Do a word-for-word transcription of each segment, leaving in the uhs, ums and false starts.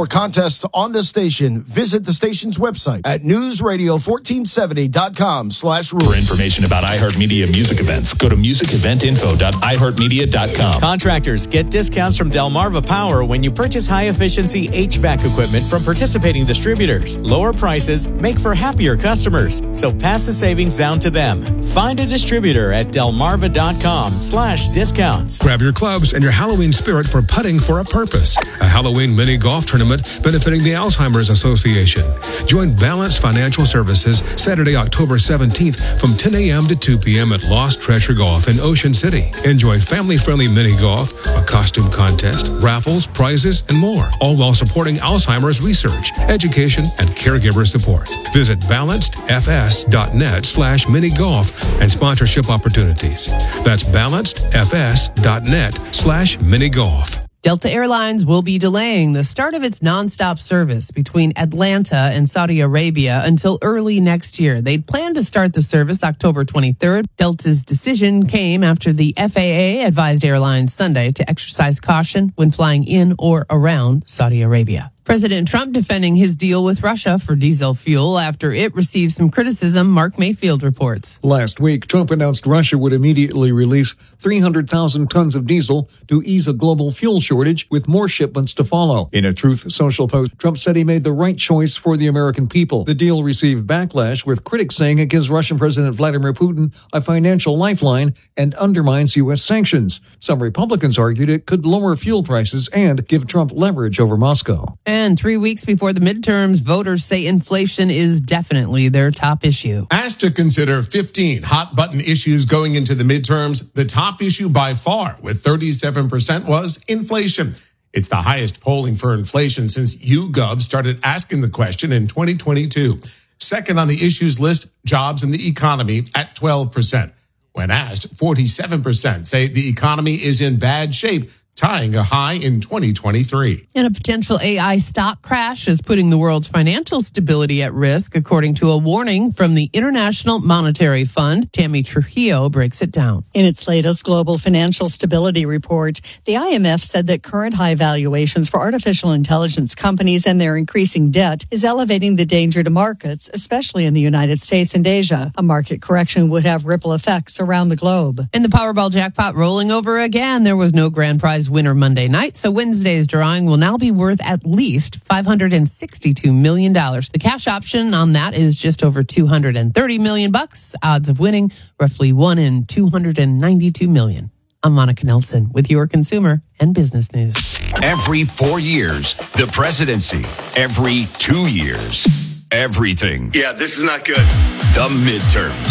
contests on the station, visit the station's website at news radio fourteen seventy dot com slash rules. For information about iHeartMedia music events, go to music event info dot i heart media dot com. Contractors get discounts from Delmarva Power when you purchase high-efficiency H V A C equipment from participating distributors. Lower prices make for happier customers, so pass the savings down to them. Find a distributor at delmarva dot com slash discounts. Grab your clubs and your Halloween spirit for Putting for a Purpose, a Halloween mini golf tournament benefiting the Alzheimer's Association. Join Balanced Financial Services Saturday, October seventeenth from ten a.m. to two p.m. at Lost Treasure Golf in Ocean City. Enjoy family-friendly mini golf, a costume contest, raffles, prizes, and more, all while supporting Alzheimer's research, education, and caregiver support. Visit balanced f s dot net slash mini golf and sponsorship opportunities. That's balanced f s dot net slash mini golf. Delta Airlines will be delaying the start of its nonstop service between Atlanta and Saudi Arabia until early next year. They'd planned to start the service October twenty-third. Delta's decision came after the F A A advised airlines Sunday to exercise caution when flying in or around Saudi Arabia. President Trump defending his deal with Russia for diesel fuel after it received some criticism, Mark Mayfield reports. Last week, Trump announced Russia would immediately release three hundred thousand tons of diesel to ease a global fuel shortage, with more shipments to follow. In a Truth Social post, Trump said he made the right choice for the American people. The deal received backlash, with critics saying it gives Russian President Vladimir Putin a financial lifeline and undermines U S sanctions. Some Republicans argued it could lower fuel prices and give Trump leverage over Moscow. And three weeks before the midterms, voters say inflation is definitely their top issue. Asked to consider fifteen hot-button issues going into the midterms, the top issue by far, with thirty-seven percent, was inflation. It's the highest polling for inflation since YouGov started asking the question in twenty twenty-two. Second on the issues list, jobs and the economy at twelve percent. When asked, forty-seven percent say the economy is in bad shape, tying a high in twenty twenty-three. And a potential A I stock crash is putting the world's financial stability at risk, according to a warning from the International Monetary Fund. Tammy Trujillo breaks it down. In its latest global financial stability report, the I M F said that current high valuations for artificial intelligence companies and their increasing debt is elevating the danger to markets, especially in the United States and Asia. A market correction would have ripple effects around the globe. And the Powerball jackpot rolling over again. There was no grand prize winner Monday night, so Wednesday's drawing will now be worth at least five hundred sixty-two million dollars. The cash option on that is just over two hundred thirty million bucks. Odds of winning roughly one in two hundred ninety-two million. I'm Monica Nelson with your consumer and business news. Every four years, the presidency. Every two years, everything. Yeah, this is not good. The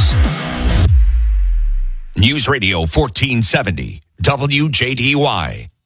midterms. News Radio fourteen seventy, W J D Y.